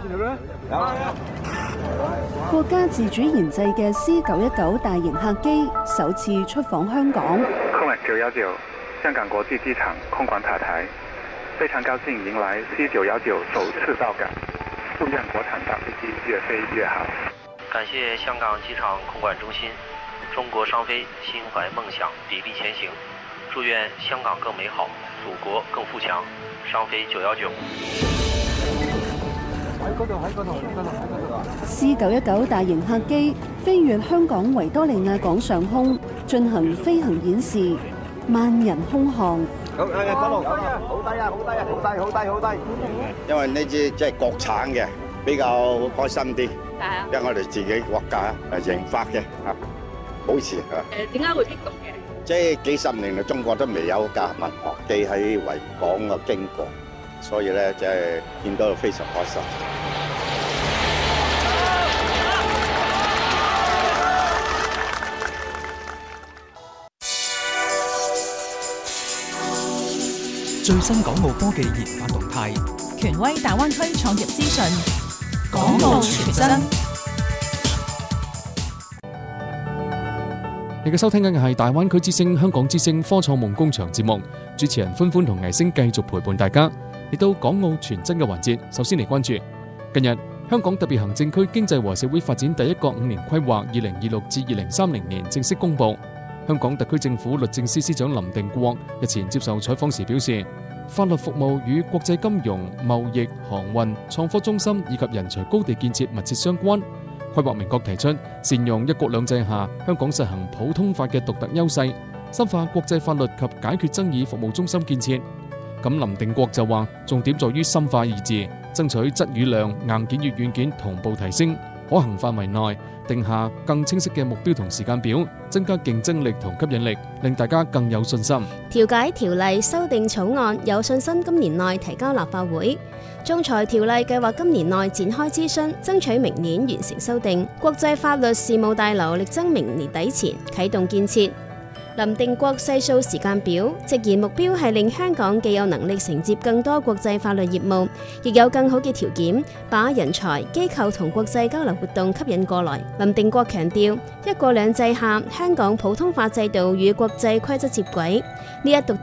國家自主研製嘅 C919 大型客機首次出訪香港。 空管919香港國際機場空管塔台，非常高興迎來 C919首次到港，祝願國產大飛機越飛越好。 感謝香港機場空管中心，中國商飛心懷夢想，砥礪前行。祝願香港更美好，祖國更富強。商飛919。 C919大型客機飛越香港維多利亞港上空，進行飛行演示，萬人空巷。 好低啊！好低啊！好低！因為呢支即係國產嘅，比較開心啲。因為我哋自己國家研發嘅保持點解會激動嘅？ 即係幾十年嚟，中國都未有架民航機喺維港嘅經過，所以咧即係見到非常開心。 最新港澳科技研發動態， 權威大灣區創業資訊， 港澳全真。 你嘅收聽緊嘅係大灣區之聲、香港之聲科創夢工場節目，主持人歡歡同藝星繼續陪伴大家。嚟到港澳全真嘅環節，首先嚟關注近日香港特別行政區經濟和社會發展第一個5年規劃2026至2030年正式公佈。香港特區政府律政司司長林定國日前接受採訪時表示，法律服務與國際金融、貿易、航運、創科中心以及人才高地建設密切相關。規劃明確提出，善用一國兩制下香港實行普通法嘅獨特優勢，深化國際法律及解決爭議服務中心建設。咁林定國就話，重點在於深化二字，爭取質與量、硬件與軟件同步提升，可行範圍內定下更清晰嘅目標同時間表，增加競爭力同吸引力，令大家更有信心。 調解條例修訂草案有信心今年內提交立法會。仲裁條例計劃今年內展開諮詢，爭取明年完成修訂。國際法律事務大樓力爭明年底前啟動建設。林定國細數時間表，直言目標係令香港既有能力承接更多國際法律業務，亦有更好嘅條件把人才、機構同國際交流活動吸引過來。林定國強調，一國兩制下香港普通法制度與國際規則接軌，呢一獨特